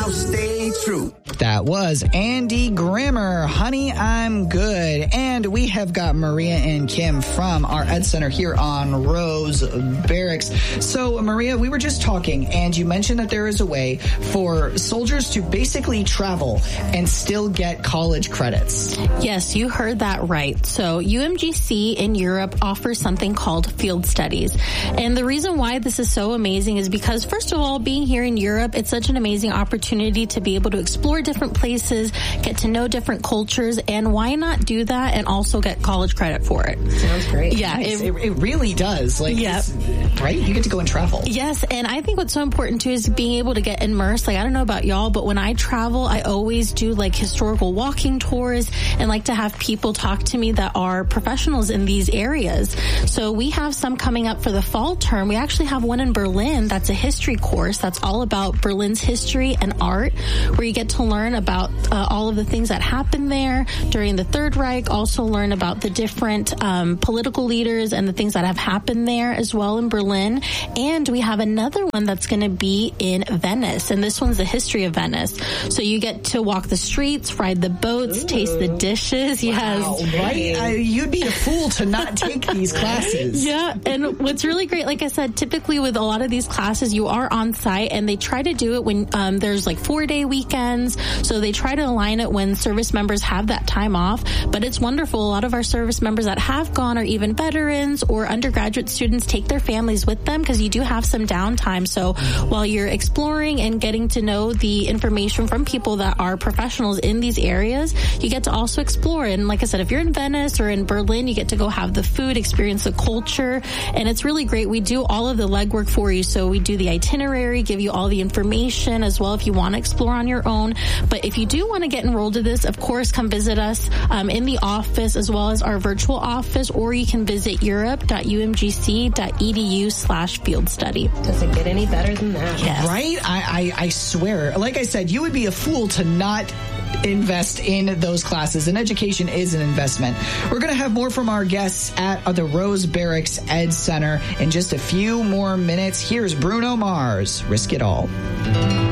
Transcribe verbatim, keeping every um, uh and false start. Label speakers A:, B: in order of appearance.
A: I'll stay true.
B: That was Andy Grammer, Honey, I'm Good. And we have got Maria and Kim from our Ed Center here on Rose Barracks. So, Maria, we were just talking, and you mentioned that there is a way for soldiers to basically travel and still get college credits.
C: Yes, you heard that right. So, U M G C in Europe offers something called field studies. And the reason why this is so amazing is because, first of all, being here in Europe, it's such an amazing opportunity to be able to explore different places, get to know different cultures, and why not do that and also get college credit for it?
D: Sounds great.
C: Yeah,
B: nice. it, it, it really does. Like,
C: yeah.
B: right? You get to go and travel.
C: Yes, and I think what's so important too is being able to get immersed. Like, I don't know about y'all, but when I travel, I always do like historical walking tours and like to have people talk to me that are professionals in these areas. So we have some coming up for the fall term. We actually have one in Berlin that's a history course that's all about Berlin's history and art, where you get to learn about uh, all of the things that happened there during the Third Reich, also learn about the different um, political leaders and the things that have happened there as well in Berlin. And we have another one that's going to be in Venice, and this one's the history of Venice. So you get to walk the streets, ride the boats, Ooh. taste the dishes.
B: Wow,
C: yes.
B: Right? I, you'd be a fool to not take these classes.
C: Yeah, and what's really great, like I said, typically with a lot of these classes, you are on site, and they try to do it when um, there's like four-day weekends. So they try to align it when service members have that time off. But it's wonderful. A lot of our service members that have gone, or even veterans or undergraduate students, take their families with them because you do have some downtime. So while you're exploring and getting to know the information from people that are professionals in these areas, you get to also explore. And like I said, if you're in Venice or in Berlin, you get to go have the food, experience the culture, and it's really great. We do all of the legwork for you. So we do the itinerary, give you all the information as well if you want to explore on your own. But if you do want to get enrolled to this, of course, come visit us um, in the office as well as our virtual office, or you can visit europe.umgc.edu slash field study.
D: Does it get any better than that?
C: Yes.
B: Right? I, I, I swear. Like I said, you would be a fool to not invest in those classes, and education is an investment. We're going to have more from our guests at the Rose Barracks Ed Center in just a few more minutes. Here's Bruno Mars, Risk It All.